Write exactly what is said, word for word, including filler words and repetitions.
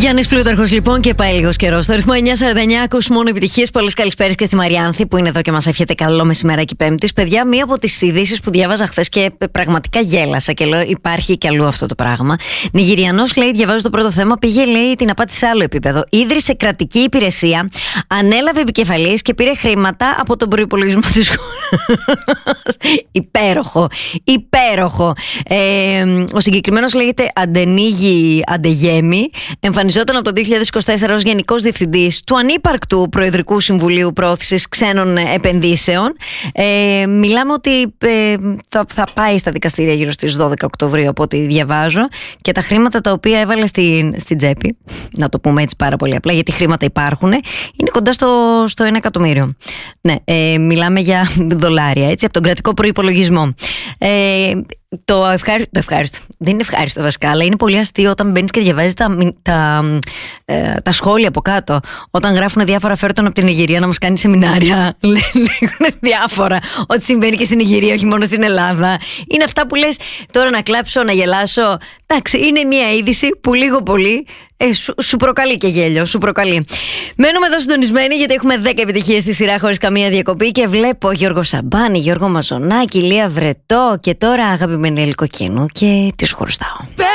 Γιάννης Πλούταρχος λοιπόν, και πάει λίγος καιρός. Στο ρυθμό εννιά σαράντα εννιά ακούς μόνο επιτυχίες. Πολλές καλησπέρες και στη Μαριάνθη που είναι εδώ και μας εύχεται καλό μεσημεράκι Πέμπτης. Παιδιά, μία από τις ειδήσεις που διάβαζα χθες και πραγματικά γέλασα και λέω υπάρχει και αλλού αυτό το πράγμα. Νιγηριανός, λέει, διαβάζω το πρώτο θέμα, πήγε, λέει, την απάτη σε άλλο επίπεδο. Ίδρυσε κρατική υπηρεσία, ανέλαβε επικεφαλής και πήρε χρήματα από τον προϋπολογισμό της χώρας. Υπέροχο, υπέροχο. Ε, ο συγκεκριμένος λέγεται Αντενίγη Αντεγέμι. Εμφανιζόταν από το δύο χιλιάδες είκοσι τέσσερα ως Γενικός Διευθυντής του ανύπαρκτου Προεδρικού Συμβουλίου Πρόθεσης Ξένων Επενδύσεων. Ε, μιλάμε ότι ε, θα, θα πάει στα δικαστήρια γύρω στις δώδεκα Οκτωβρίου, από ό,τι διαβάζω, και τα χρήματα τα οποία έβαλε στην, στην τσέπη, να το πούμε έτσι πάρα πολύ απλά, γιατί χρήματα υπάρχουν, είναι κοντά στο, στο ένα εκατομμύριο. Ναι, ε, μιλάμε για δολάρια, έτσι, από τον κρατικό προϋπολογισμό. Ε, Το ευχάριστο, το ευχάριστο, δεν είναι ευχάριστο βασικά, αλλά είναι πολύ αστείο όταν μπαίνεις και διαβάζεις τα, τα, ε, τα σχόλια από κάτω. Όταν γράφουν διάφορα, φέρω τον από την Νιγηρία να μας κάνει σεμινάρια. Λέγουν διάφορα. Ό,τι συμβαίνει και στην Νιγηρία, όχι μόνο στην Ελλάδα. Είναι αυτά που λες τώρα να κλάψω, να γελάσω. Εντάξει, είναι μια είδηση που λίγο πολύ ε, σου, σου προκαλεί και γέλιο. Σου προκαλεί. Μένουμε εδώ συντονισμένοι, γιατί έχουμε δέκα επιτυχίες στη σειρά χωρίς καμία διακοπή. Και βλέπω Γιώργο Σαμπάνη, Γιώργο Μαζονάκη, Λία Βρετό και τώρα αγαπημένη Ελκοκίνου και τις χωριστάω.